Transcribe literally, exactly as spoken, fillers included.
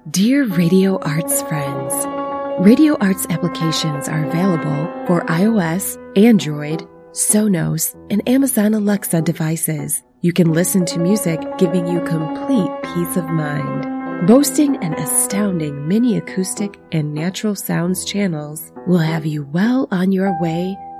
Dear Radio Arts friends, Radio Arts applications are available for iOS, Android, Sonos, and Amazon Alexa devices. You can listen to music giving you complete peace of mind. Boasting an astounding mini acoustic and natural sounds channels will have you well on your way